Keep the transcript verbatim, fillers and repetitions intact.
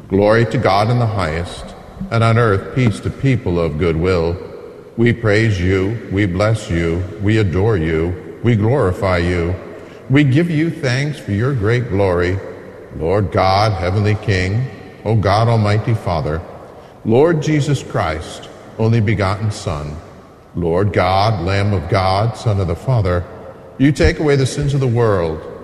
Glory to God in the highest, and on earth peace to people of good will. We praise you, we bless you, we adore you, we glorify you. We give you thanks for your great glory, Lord God, Heavenly King, O God, Almighty Father, Lord Jesus Christ, only begotten Son, Lord God, Lamb of God, Son of the Father, you take away the sins of the world.